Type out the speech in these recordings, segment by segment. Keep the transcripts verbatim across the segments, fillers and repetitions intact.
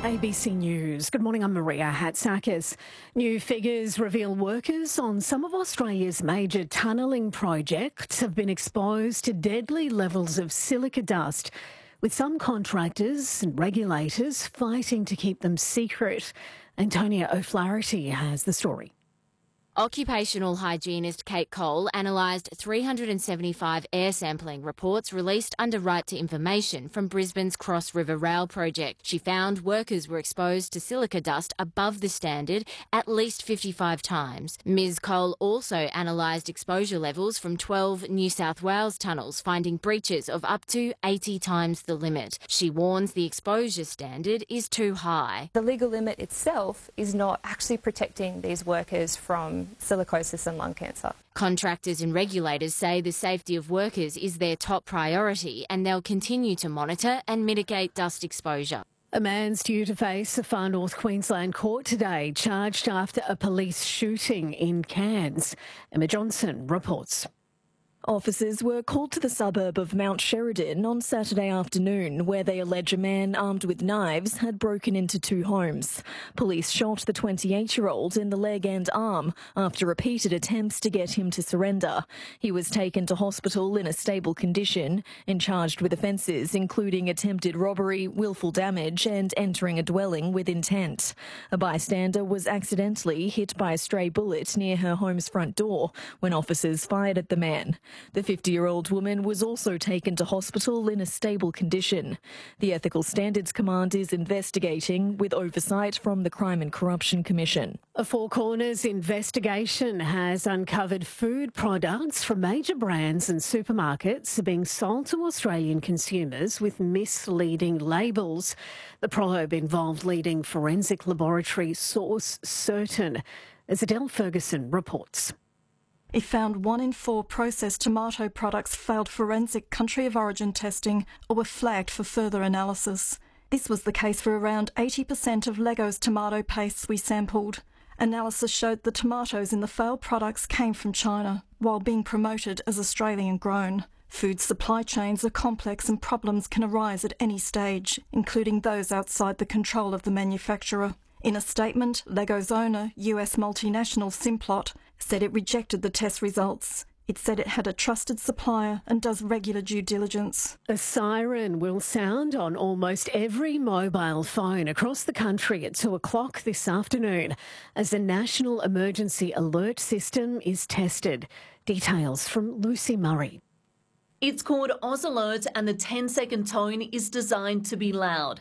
A B C News. Good morning, I'm Maria Hatzakis. New figures reveal workers on some of Australia's major tunnelling projects have been exposed to deadly levels of silica dust, with some contractors and regulators fighting to keep them secret. Antonia O'Flaherty has the story. Occupational hygienist Kate Cole analysed three hundred seventy-five air sampling reports released under Right to Information from Brisbane's Cross River Rail project. She found workers were exposed to silica dust above the standard at least fifty-five times. Ms Cole also analysed exposure levels from twelve New South Wales tunnels, finding breaches of up to eighty times the limit. She warns the exposure standard is too high. The legal limit itself is not actually protecting these workers from silicosis and lung cancer. Contractors and regulators say the safety of workers is their top priority, and they'll continue to monitor and mitigate dust exposure. A man's due to face a Far North Queensland court today, charged after a police shooting in Cairns. Emma Johnson reports. Officers were called to the suburb of Mount Sheridan on Saturday afternoon, where they allege a man armed with knives had broken into two homes. Police shot the twenty-eight-year-old in the leg and arm after repeated attempts to get him to surrender. He was taken to hospital in a stable condition and charged with offences including attempted robbery, willful damage and entering a dwelling with intent. A bystander was accidentally hit by a stray bullet near her home's front door when officers fired at the man. The fifty-year-old woman was also taken to hospital in a stable condition. The Ethical Standards Command is investigating with oversight from the Crime and Corruption Commission. A Four Corners investigation has uncovered food products from major brands and supermarkets are being sold to Australian consumers with misleading labels. The probe involved leading forensic laboratory Source Certain, as Adele Ferguson reports. It found one in four processed tomato products failed forensic country of origin testing or were flagged for further analysis. This was the case for around eighty percent of Lego's tomato pastes we sampled. Analysis showed the tomatoes in the failed products came from China, while being promoted as Australian grown. Food supply chains are complex and problems can arise at any stage, including those outside the control of the manufacturer. In a statement, Lego's owner, U S multinational Simplot, said it rejected the test results. It said it had a trusted supplier and does regular due diligence. A siren will sound on almost every mobile phone across the country at two o'clock this afternoon as the National Emergency Alert System is tested. Details from Lucy Murray. It's called Oz Alert and the ten-second tone is designed to be loud.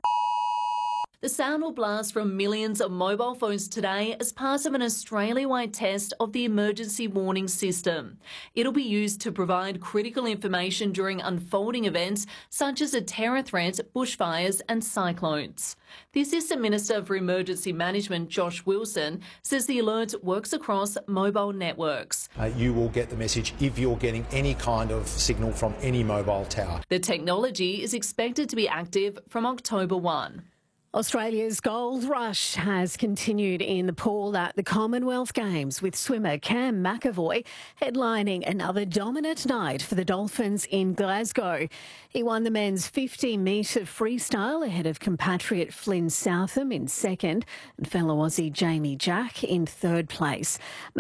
The sound will blast from millions of mobile phones today as part of an Australia-wide test of the emergency warning system. It'll be used to provide critical information during unfolding events such as a terror threat, bushfires and cyclones. The Assistant Minister for Emergency Management, Josh Wilson, says the alert works across mobile networks. Uh, you will get the message if you're getting any kind of signal from any mobile tower. The technology is expected to be active from October first. Australia's gold rush has continued in the pool at the Commonwealth Games, with swimmer Cam McEvoy headlining another dominant night for the Dolphins in Glasgow. He won the men's fifty metre freestyle ahead of compatriot Flynn Southam in second and fellow Aussie Jamie Jack in third place.